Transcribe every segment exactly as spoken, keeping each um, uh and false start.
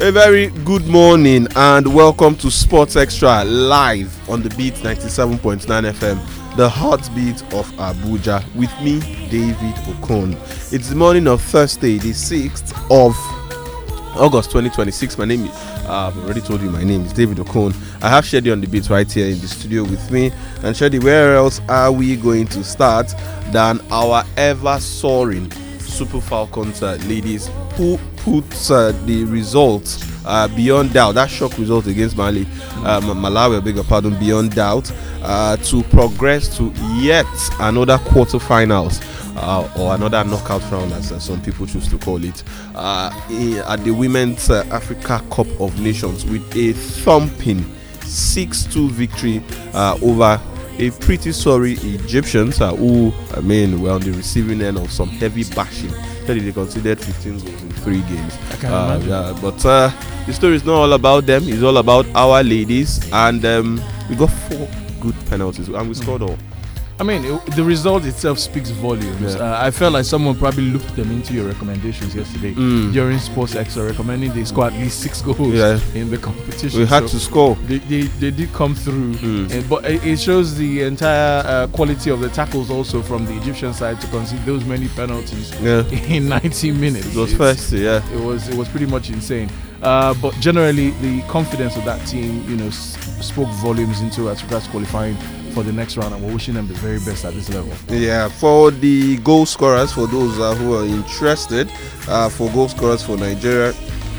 A very good morning and welcome to Sports Extra live on the Beat ninety-seven point nine F M, the heartbeat of Abuja, with me, David Okon. It's the morning of Thursday, the sixth of August twenty twenty-six. My name is, uh, I've already told you my name is David Okon. I have Shady on the beat right here in the studio with me. And Shady, where else are we going to start than our ever soaring Super Falcons uh, ladies, who puts uh, the results uh, beyond doubt, that shock result against Mali, uh, Malawi, I beg your pardon, beyond doubt, uh, to progress to yet another quarterfinals uh, or another knockout round, as uh, some people choose to call it, uh, in, at the Women's uh, Africa Cup of Nations with a thumping six two victory uh, over a pretty sorry Egyptians uh, who, I mean, were on the receiving end of some heavy bashing. They considered fifteen goals in three games. I can uh, imagine. yeah, but uh, the story is not all about them. It's all about our ladies. And um, we got four good penalties and we scored all. I mean, it, the result itself speaks volumes. Yeah. Uh, I felt like someone probably looked them into your recommendations yesterday Mm. during Sports Extra, recommending they score at least six goals Yeah. in the competition. We had So to score. They, they, they did come through, Mm. and, but it it shows the entire uh, quality of the tackles also from the Egyptian side to concede those many penalties Yeah. in ninety minutes. It was It's- first, yeah. It was it was pretty much insane. Uh, but generally, the confidence of that team, you know, s- spoke volumes into as regards qualifying for the next round, and we're wishing them the very best at this level. Yeah, for the goal scorers, for those uh, who are interested, uh, for goal scorers for Nigeria,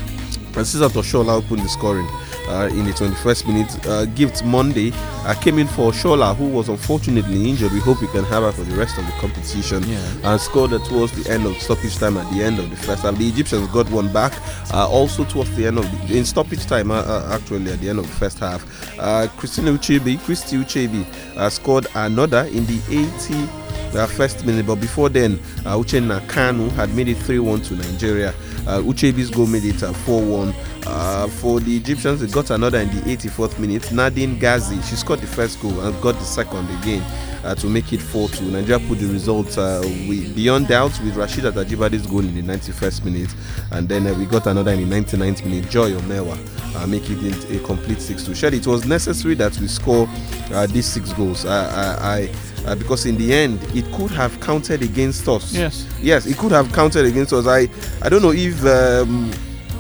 Cesar Toshola opened the scoring uh, in the twenty-first minute. Uh, Gift Monday uh, came in for Shola, who was unfortunately injured. We hope we can have her for the rest of the competition. Yeah. And scored uh, towards the end of stoppage time at the end of the first half. The Egyptians got one back uh, also towards the end of the in stoppage time, uh, uh, actually at the end of the first half. Uh, Christina Uchebi, Christy Uchebi uh, scored another in the eighty Uh, first minute, but before then, uh, Uchenna Kanu had made it three one to Nigeria. Uh, Uchebi's goal made it uh, four one. Uh, for the Egyptians, they got another in the eighty-fourth minute. Nadine Ghazi, she scored the first goal and got the second again uh, to make it four two. Nigeria put the result uh, with, beyond doubt with Rashida Tajibade's goal in the ninety-first minute, and then uh, we got another in the ninety-ninth minute. Joy Omewa uh, make it into a complete six two. Sure, it was necessary that we score uh, these six goals. I, I, I Uh, because in the end it could have counted against us. Yes. Yes, it could have counted against us. I I don't know if um,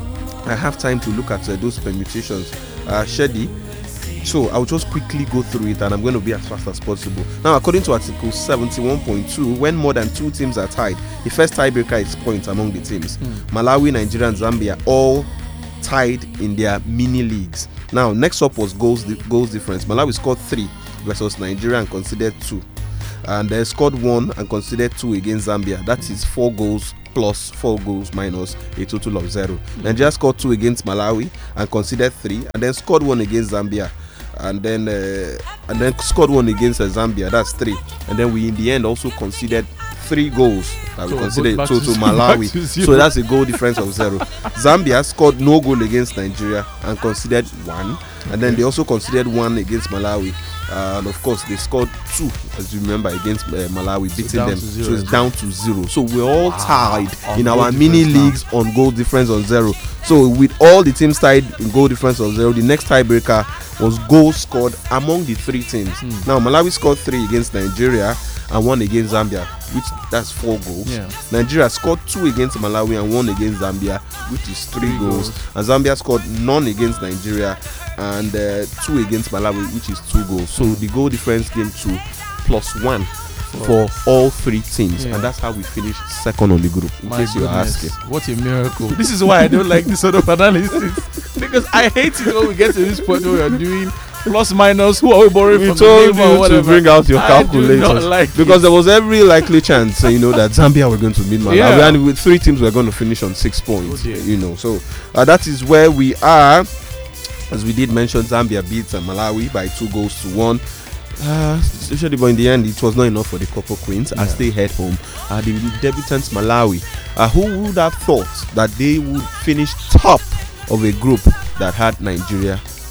I have time to look at uh, those permutations, uh, Shady. So I'll just quickly go through it, and I'm going to be as fast as possible. Now, according to Article seventy-one point two, when more than two teams are tied, the first tiebreaker is points among the teams. Mm. Malawi, Nigeria, and Zambia all tied in their mini leagues. Now, next up was goals goals difference. Malawi scored three versus Nigeria and conceded two, and they scored one and conceded two against Zambia. That is four goals plus four goals minus a total of zero. Mm-hmm. Nigeria scored two against Malawi and conceded three, and then scored one against Zambia, and then uh, and then scored one against uh, Zambia. That's three, and then we in the end also conceded three goals that we So considered back to, to to zero, Malawi. back to zero. So that's a goal difference of zero. Zambia scored no goal against Nigeria and conceded one, and then they also conceded one against Malawi. Uh, and of course, they scored two, as you remember, against uh, Malawi, beating down them. to zero So it's as down to zero. So we're all Wow. tied On in goal our mini difference now. leagues on goal difference on zero. So with all the teams tied in goal difference on zero, the next tiebreaker was goals scored among the three teams. Hmm. Now Malawi scored three against Nigeria and one against Zambia, which that's four goals. Yeah. Nigeria scored two against Malawi and one against Zambia, which is three, Three goals. goals. And Zambia scored none against Nigeria and uh, two against Malawi, which is two goals. So the goal difference came to plus one for all three teams, Yeah. and that's how we finished second on the group. In My case you are goodness, asking. what a miracle! This is why I don't like this sort of analysis, because I hate it when we get to this point where we're doing plus minus. Who are we borrowing We from? told the neighbor or you to whatever. bring out your I do calculators not like because it. there was every likely chance, uh, you know, that Zambia were going to beat Malawi, Yeah. and with three teams we're going to finish on six points. Oh dear. You know, so uh, that is where we are. As we did mention, Zambia beat uh, Malawi by two goals to one. Uh, especially, but in the end, it was not enough for the Cocoa Queens Yeah. as they head home. Uh, the debutants Malawi, uh, who would have thought that they would finish top of a group that had Nigeria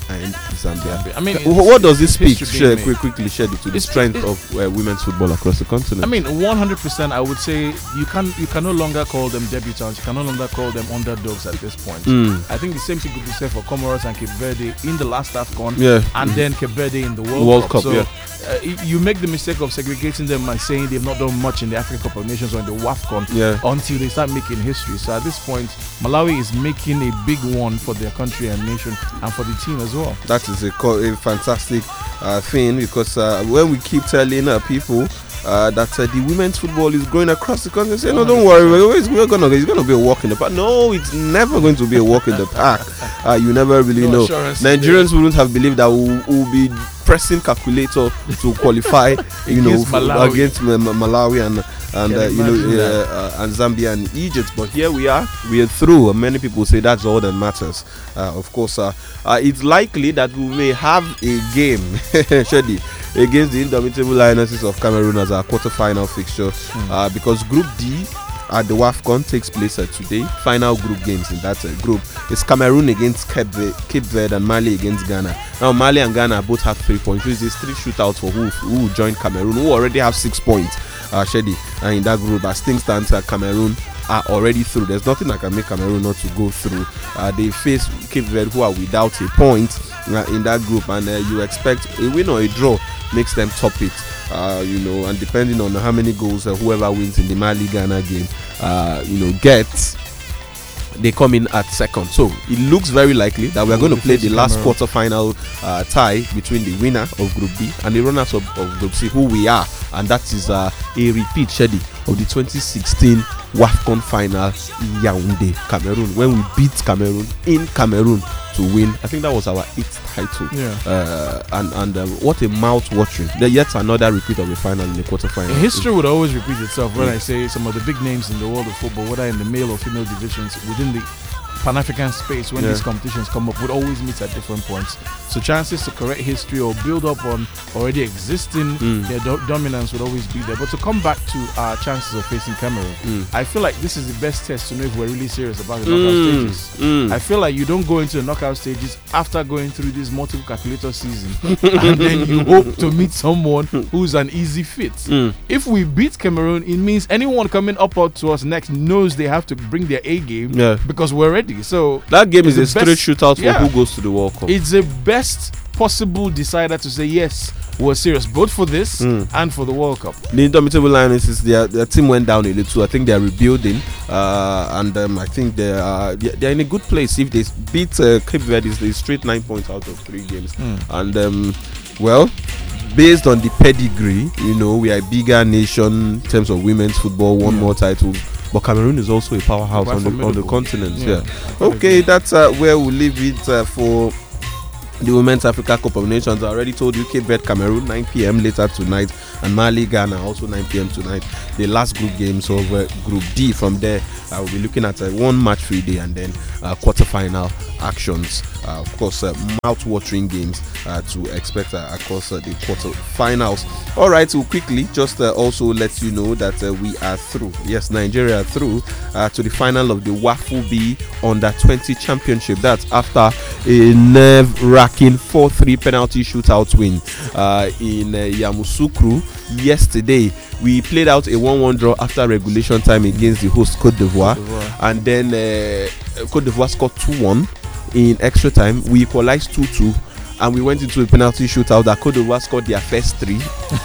and Zambia. I mean, Wh- what does this speak? history Share, being quick, quickly shed it to the It's- strength it- of uh, women's football across the continent. I mean, one hundred percent. I would say you can you can no longer call them debutants. You can no longer call them underdogs at this point. Mm. I think the same thing could be said for Comoros and Cape Verde in the last AFCON, Yeah. and Mm. then Cape Verde in the World, World Cup. Cup, So yeah. uh, y- you make the mistake of segregating them by saying they've not done much in the African Cup of Nations or in the WAFCON Yeah. until they start making history. So at this point, Malawi is making a big one for their country and nation, and for the team as well. That is a, co- a fantastic uh, thing, because uh, when we keep telling uh, people uh, that uh, the women's football is growing across the country, say, no, don't worry, we're, always, we're gonna, it's going to be a walk in the park. No, it's never going to be a walk in the park. Uh, you never really No know. assurance Nigerians wouldn't have believed that we'll, we'll be pressing calculator to qualify, you know, Against for- Malawi. against Ma- Ma- Malawi and and Can uh, you know imagine uh, that. uh, and Zambia and Egypt. But here we are, we are through. And many people say that's all that matters. Uh, of course, uh, uh, it's likely that we may have a game, Shady, against the Indomitable Lionesses of Cameroon as our quarter-final fixture, Hmm. uh, because Group D at the WAFCON takes place uh, today. Final group games in that uh, group is Cameroon against Cape Verde, Cape Verde and Mali against Ghana. Now Mali and Ghana both have three points, which is three shootouts for who who joined Cameroon, who already have six points. Uh, Shady, uh, in that group, as things stand, uh, Cameroon are already through. There's nothing that can make Cameroon not to go through. Uh, they face Cape Verde, who are without a point uh, in that group, and uh, you expect a win or a draw makes them top it. Uh, you know, and depending on how many goals uh, whoever wins in the Mali Ghana game, uh, you know, gets, they come in at second. So it looks very likely that we're going to play the last quarter final uh, tie between the winner of Group B and the runners of, of Group C, who we are, and that is uh, a repeat, Shady, of the twenty sixteen WAFCON final in Yaoundé, Cameroon, when we beat Cameroon in Cameroon to win. I think that was our eighth title. Yeah. Uh, and and uh, what a mouth-watering. There yet another repeat of a final in the quarter-final. History would always repeat itself when I say some of the big names in the world of football, whether in the male or female divisions within the Pan-African space, when Yeah. these competitions come up, would always meet at different points. So chances to correct history or build up on already existing Mm. their do- dominance would always be there. But to come back to our chances of facing Cameroon, Mm. I feel like this is the best test to know if we're really serious about the knockout Mm, stages. mm. I feel like you don't go into the knockout stages after going through this multiple calculator season and then you hope to meet someone who's an easy fit. Mm. If we beat Cameroon, it means anyone coming up out to us next knows they have to bring their A game Yeah. because we're ready. So That game is it's a the best- straight shootout for yeah. who goes to the World Cup. it's the best possible decider to say yes, we're serious both for this Mm. and for the World Cup. The Indomitable Lionesses, their, their team went down a little. I think they are rebuilding, uh, and um, I think they are they are in a good place. If they beat uh, Cape Verde, they straight nine points out of three games, Mm. and um, well, based on the pedigree, you know, we are a bigger nation in terms of women's football, one Yeah. more title. But Cameroon is also a powerhouse Quite on the, on the formidable. continent. Yeah. Yeah. Okay, that's uh, where we'll leave it uh, for the Women's Africa Cup of Nations. I already told you Cape Verde, Cameroon, nine p.m. later tonight, and Mali, Ghana, also nine p.m. tonight. The last group games of uh, Group D. From there, I will be looking at uh, one match-free day and then uh, quarter-final actions. Uh, of course, uh, mouth-watering games uh, to expect uh, across uh, the quarter-finals. All right, so quickly, just uh, also let you know that uh, we are through. Yes, Nigeria are through uh, to the final of the WAFU B Under twenty Championship. That's after a nerve-wracking four three penalty shootout win uh, in uh, Yamoussoukro yesterday. We played out a one one draw after regulation time against the host Cote d'Ivoire, Cote d'Ivoire. and then uh, Cote d'Ivoire scored two one in extra time. We equalized two two, and we went into a penalty shootout that Cote d'Ivoire scored their first three.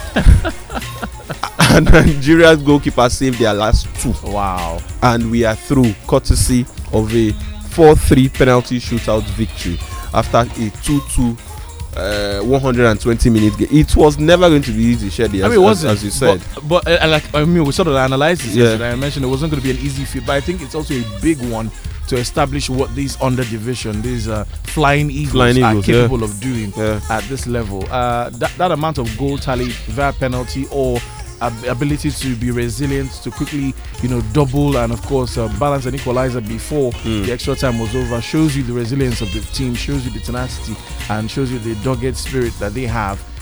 And Nigeria's goalkeeper saved their last two, Wow. and we are through courtesy of a four three penalty shootout victory after a two two uh, one hundred twenty minute game. It was never going to be easy, Shady, I as, mean, it as, wasn't, as you said. But, but uh, like I mean, we sort of analyzed this Yeah. yesterday. I mentioned it wasn't going to be an easy feat, but I think it's also a big one to establish what these under division, these uh, flying eagles, Flying are Eagles, capable yeah. of doing Yeah. at this level. Uh, that that amount of goal tally via penalty or ab- ability to be resilient, to quickly, you know, double and of course uh, balance an equalizer before Mm. the extra time was over, shows you the resilience of the team, shows you the tenacity, and shows you the dogged spirit that they have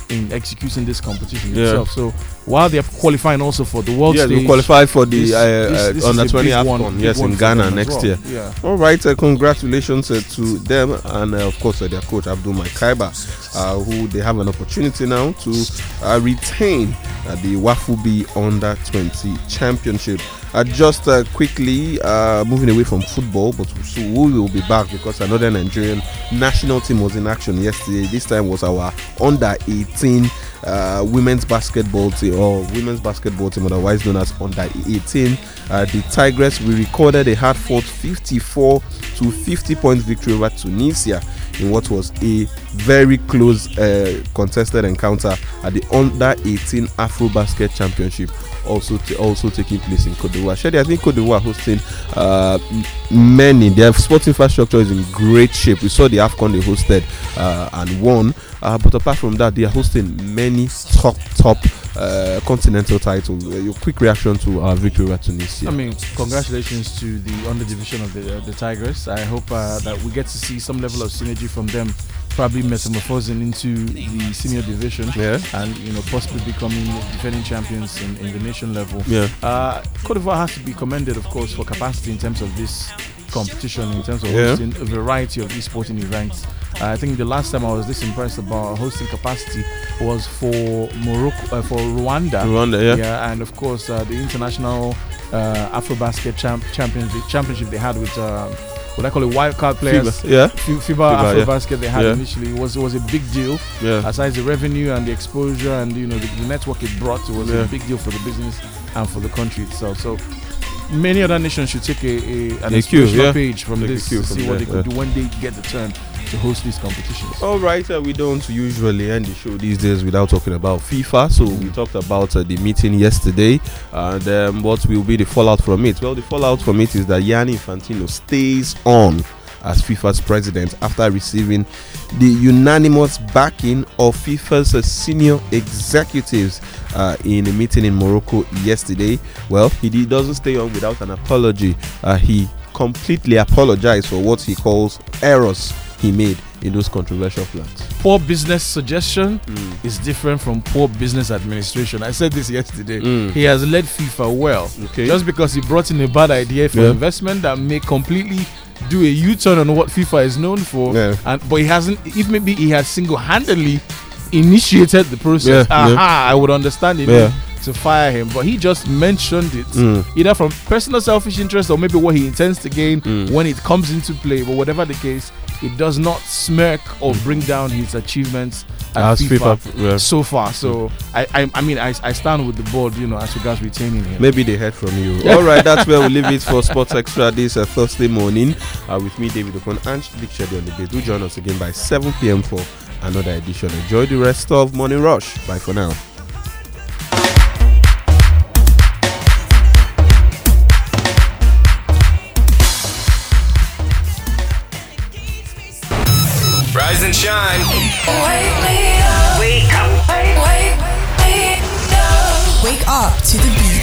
in executing this competition Yeah. itself. So while they're qualifying also for the world Yes, stage, we qualify for the this- uh, this- uh, this under is a twenty big one- AFCON. big Yes, one in for Ghana them as next well. year. Yeah. All right, uh, congratulations uh, to them and uh, of course uh, their coach Abdul Maikaiba, uh, who they have an opportunity now to uh, retain uh, the Wafubi Under twenty Championship. Uh, just uh, quickly uh, moving away from football, but so we will be back because another Nigerian national team was in action yesterday. This time was our under eighteen uh, women's basketball team, or women's basketball team, otherwise known as under eighteen. Uh, the Tigress, we recorded a hard fought fifty-four to fifty points victory over Tunisia in what was a very close uh, contested encounter at the under eighteen Afrobasket Championship, also t- also taking place in Cote d'Ivoire. Shady, I think Cote d'Ivoire hosting uh, m- many. Their sports infrastructure is in great shape. We saw the AFCON they hosted uh, and won, uh, but apart from that, they are hosting many top top uh, continental titles. Uh, your quick reaction to our victory over Tunisia? I mean, congratulations to the under division of the uh, the Tigress. I hope uh, that we get to see some level of synergy from them, probably metamorphosing into the senior division, Yeah. and you know possibly becoming defending champions in, in the nation level. Yeah. Uh, Cote d'Ivoire has to be commended, of course, for capacity in terms of this competition, in terms of Yeah. hosting a variety of these sporting events. Uh, I think the last time I was this impressed about hosting capacity was for Morocco, uh, for Rwanda. Rwanda, yeah. Yeah, and of course uh, the international uh, Afrobasket champ- championship championship they had with uh, what I call it wildcard players. FIBA, yeah. F- FIBA, FIBA, yeah. Afrobasket they had Yeah. initially was was a big deal. Yeah. Aside the revenue and the exposure and you know the, the network it brought, it was Yeah. a big deal for the business and for the country itself. So many other nations should take a, a an A cue, inspirational yeah. page from Take a this cue to from see what there, they could yeah. do when they get the turn to host these competitions. All right, uh, we don't usually end the show these days without talking about FIFA. So we talked about uh, the meeting yesterday, and um, what will be the fallout from it? Well, the fallout from it is that Gianni Infantino stays on as FIFA's president after receiving the unanimous backing of FIFA's uh, senior executives uh, in a meeting in Morocco yesterday. Well, he, he doesn't stay on without an apology. Uh, he completely apologized for what he calls errors he made in those controversial plans. Poor business suggestion Mm. is different from poor business administration. I said this yesterday. Mm. He has led FIFA well. Okay. Just because he brought in a bad idea for Yeah. investment that may completely do a U-turn on what FIFA is known for, Yeah. and but he hasn't. If maybe he has single-handedly initiated the process, Yeah, aha, yeah. I would understand it Yeah. to fire him. But he just mentioned it Mm. either from personal selfish interest or maybe what he intends to gain Mm. when it comes into play. But whatever the case, it does not smirk or bring down his achievements at As FIFA, FIFA, yeah. so far. So I, I, I mean, I, I stand with the board, you know, as regards retaining him. Maybe they heard from you. All right, that's where we leave it for Sports Extra this uh, Thursday morning. Uh, with me, David Okon, and Dick Shady on the base. Do join us again by seven p.m. for another edition. Enjoy the rest of Morning Rush. Bye for now. Rise and shine. Wake me up. Wake up. Wake me up. Wake up to the beat.